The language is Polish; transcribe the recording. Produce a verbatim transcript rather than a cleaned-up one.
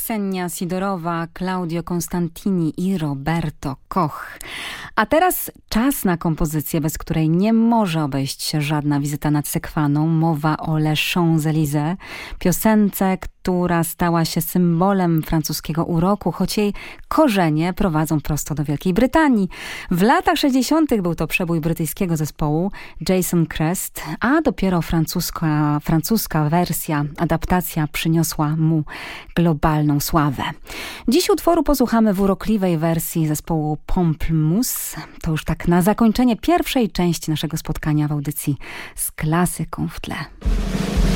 Ksenia Sidorowa, Claudio Constantini i Roberto Koch. A teraz czas na kompozycję, bez której nie może obejść się żadna wizyta nad Sekwaną. Mowa o Les Champs-Élysées, piosence, która stała się symbolem francuskiego uroku, choć jej korzenie prowadzą prosto do Wielkiej Brytanii. W latach sześćdziesiątych był to przebój brytyjskiego zespołu Jason Crest, a dopiero francuska, francuska wersja, adaptacja przyniosła mu globalną sławę. Dziś utworu posłuchamy w urokliwej wersji zespołu Pamplemousse. To już tak na zakończenie pierwszej części naszego spotkania w audycji z klasyką w tle.